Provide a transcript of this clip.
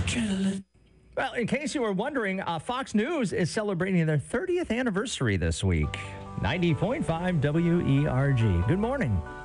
Well, in case you were wondering, Fox News is celebrating their 30th anniversary this week. 90.5 WERG. Good morning.